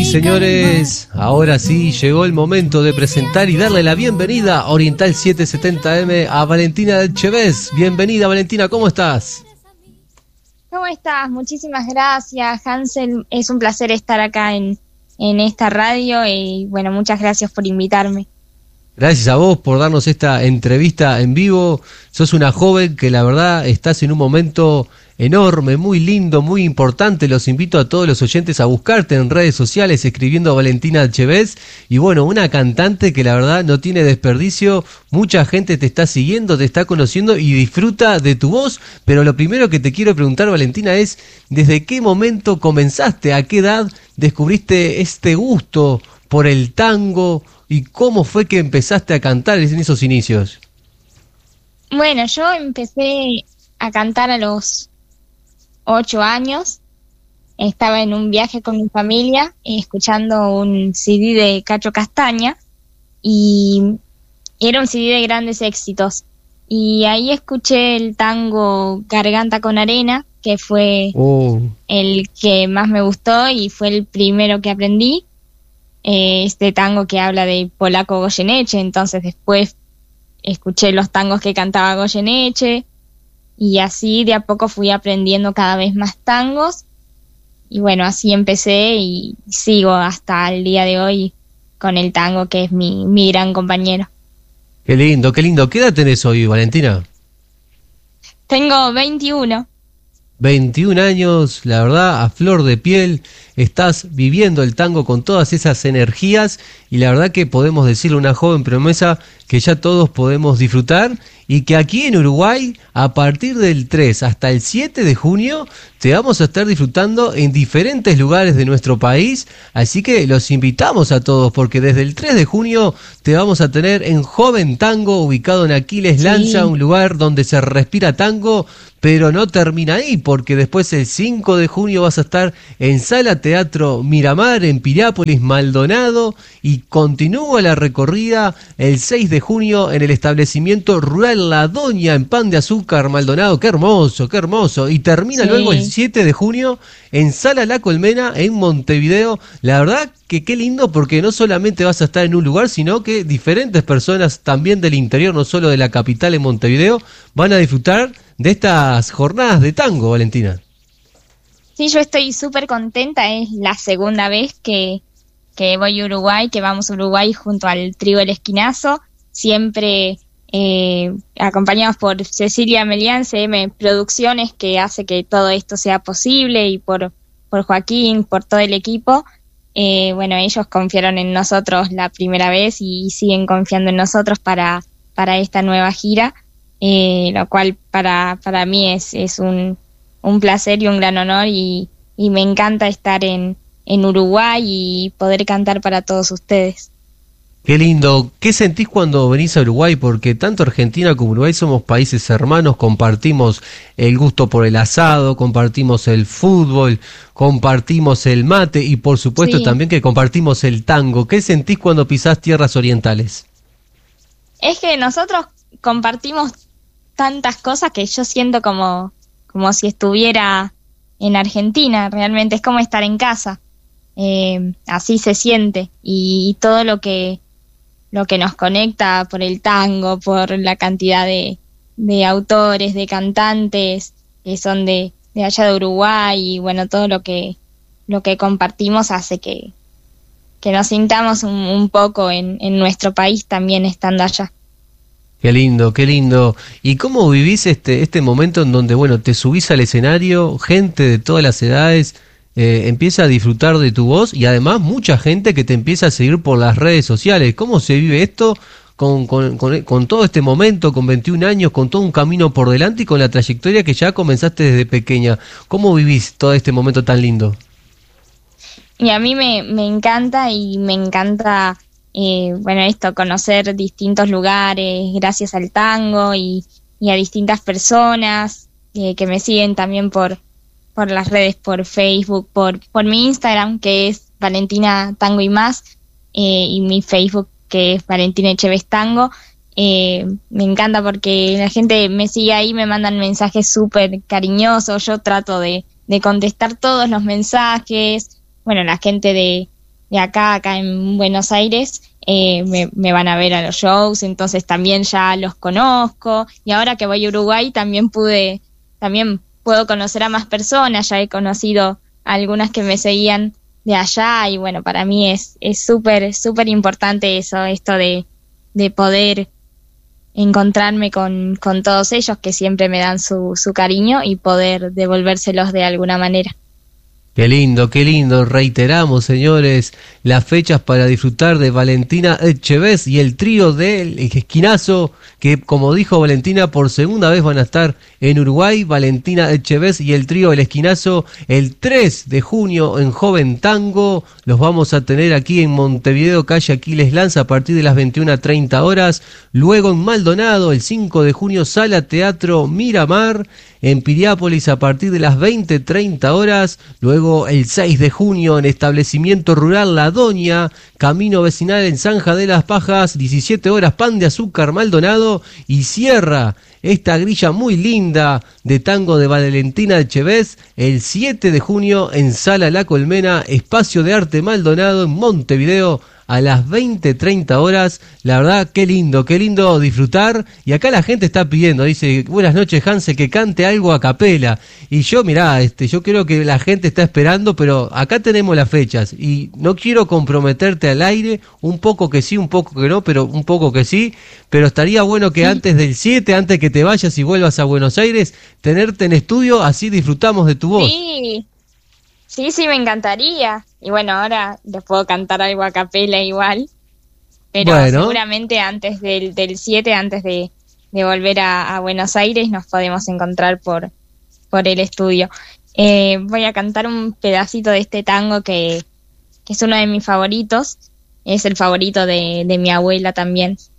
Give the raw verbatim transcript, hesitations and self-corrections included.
señores, ahora sí llegó el momento de presentar y darle la bienvenida a Oriental setecientos setenta eme a Valentina Echeves. Bienvenida, Valentina, ¿cómo estás? ¿Cómo estás? Muchísimas gracias, Hansel. Es un placer estar acá en, en esta radio y bueno, muchas gracias por invitarme. Gracias a vos por darnos esta entrevista en vivo. Sos una joven que la verdad estás en un momento enorme, muy lindo, muy importante. Los invito a todos los oyentes a buscarte en redes sociales escribiendo Valentina Echeves. Y bueno, una cantante que la verdad no tiene desperdicio. Mucha gente te está siguiendo, te está conociendo y disfruta de tu voz. Pero lo primero que te quiero preguntar, Valentina, es ¿desde qué momento comenzaste? ¿A qué edad descubriste este gusto por el tango? ¿Y cómo fue que empezaste a cantar en esos inicios? Bueno, yo empecé a cantar a los ocho años. Estaba en un viaje con mi familia, eh, escuchando un C D de Cacho Castaña, y era un C D de grandes éxitos. Y ahí escuché el tango Garganta con Arena, que fue oh. el que más me gustó y fue el primero que aprendí. Eh, este tango que habla de Polaco Goyeneche, entonces después escuché los tangos que cantaba Goyeneche y así de a poco fui aprendiendo cada vez más tangos y bueno, así empecé y sigo hasta el día de hoy con el tango, que es mi, mi gran compañero. Qué lindo, qué lindo. ¿Qué edad tenés hoy, Valentina? Tengo veintiuno. veintiún años, la verdad, a flor de piel, estás viviendo el tango con todas esas energías y la verdad que podemos decirle a una joven promesa que ya todos podemos disfrutar y que aquí en Uruguay, a partir del tres hasta el siete de junio, te vamos a estar disfrutando en diferentes lugares de nuestro país, así que los invitamos a todos porque desde el tres de junio te vamos a tener en Joven Tango, ubicado en Aquiles Lanza, sí. Un lugar donde se respira tango, pero no termina ahí, porque después el cinco de junio vas a estar en Sala Teatro Miramar, en Piriápolis, Maldonado, y continúa la recorrida el seis de junio en el establecimiento rural La Doña, en Pan de Azúcar, Maldonado. ¡Qué hermoso, qué hermoso! Y termina sí. luego el siete de junio en Sala La Colmena, en Montevideo. La verdad que qué lindo, porque no solamente vas a estar en un lugar, sino que diferentes personas también del interior, no solo de la capital en Montevideo, van a disfrutar de estas jornadas de tango, Valentina. Sí, yo estoy súper contenta, es la segunda vez que, que voy a Uruguay, que vamos a Uruguay junto al Trío El Esquinazo, siempre eh, acompañados por Cecilia Melián, C M Producciones, que hace que todo esto sea posible, y por, por Joaquín, por todo el equipo. Eh, bueno, ellos confiaron en nosotros la primera vez y, y siguen confiando en nosotros para, para esta nueva gira. Eh, lo cual para para mí es, es un, un placer y un gran honor y, y me encanta estar en, en Uruguay y poder cantar para todos ustedes. Qué lindo. ¿Qué sentís cuando venís a Uruguay? Porque tanto Argentina como Uruguay somos países hermanos, compartimos el gusto por el asado, compartimos el fútbol, compartimos el mate y por supuesto sí. también que compartimos el tango. ¿Qué sentís cuando pisás tierras orientales? Es que nosotros compartimos tantas cosas que yo siento como, como si estuviera en Argentina. Realmente es como estar en casa, eh, así se siente, y, y todo lo que lo que nos conecta por el tango, por la cantidad de, de autores, de cantantes que son de, de allá de Uruguay, y bueno, todo lo que lo que compartimos hace que, que nos sintamos un, un poco en, en nuestro país también estando allá. Qué lindo, qué lindo. ¿Y cómo vivís este este momento en donde, bueno, te subís al escenario, gente de todas las edades eh, empieza a disfrutar de tu voz y además mucha gente que te empieza a seguir por las redes sociales? ¿Cómo se vive esto con, con, con, con todo este momento, con veintiún años, con todo un camino por delante y con la trayectoria que ya comenzaste desde pequeña? ¿Cómo vivís todo este momento tan lindo? Y a mí me, me encanta y me encanta... Eh, bueno, esto, conocer distintos lugares gracias al tango y, y a distintas personas eh, que me siguen también por, por las redes, por Facebook, por, por mi Instagram, que es Valentina Tango y Más, eh, y mi Facebook, que es Valentina Echeves Tango. Eh, me encanta porque la gente me sigue ahí, me mandan mensajes súper cariñosos, yo trato de, de contestar todos los mensajes. Bueno, la gente de de acá, acá en Buenos Aires, eh, me, me van a ver a los shows, entonces también ya los conozco, y ahora que voy a Uruguay también pude, también puedo conocer a más personas, ya he conocido a algunas que me seguían de allá, y bueno, para mí es es súper, súper importante eso, esto de, de poder encontrarme con, con todos ellos que siempre me dan su, su cariño y poder devolvérselos de alguna manera. Qué lindo, qué lindo. Reiteramos, señores, las fechas para disfrutar de Valentina Etchebest y el trío del Esquinazo, que como dijo Valentina, por segunda vez van a estar en Uruguay. Valentina Etchebest y el trío El Esquinazo el tres de junio en Joven Tango. Los vamos a tener aquí en Montevideo, calle Aquiles Lanza, a partir de las veintiuna treinta horas. Luego en Maldonado, el cinco de junio, Sala Teatro Miramar. En Piriápolis a partir de las veinte treinta horas, luego el seis de junio en Establecimiento Rural La Doña, Camino Vecinal en Zanja de las Pajas, diecisiete horas, Pan de Azúcar Maldonado, y cierra esta grilla muy linda de tango de Valentina Etchebest el siete de junio en Sala La Colmena, Espacio de Arte Maldonado en Montevideo, a las veinte treinta horas. La verdad, qué lindo, qué lindo disfrutar. Y acá la gente está pidiendo, dice, buenas noches Hansel, que cante algo a capela. Y yo, mirá, este, yo creo que la gente está esperando, pero acá tenemos las fechas. Y no quiero comprometerte al aire, un poco que sí, un poco que no, pero un poco que sí. Pero estaría bueno que antes del siete, antes que te vayas y vuelvas a Buenos Aires, tenerte en estudio, así disfrutamos de tu voz. Sí, sí, sí, me encantaría. Y bueno, ahora les puedo cantar algo a capela igual, pero bueno, seguramente antes del del siete, antes de, de volver a, a Buenos Aires, nos podemos encontrar por, por el estudio. Eh, voy a cantar un pedacito de este tango que, que es uno de mis favoritos, es el favorito de, de mi abuela también,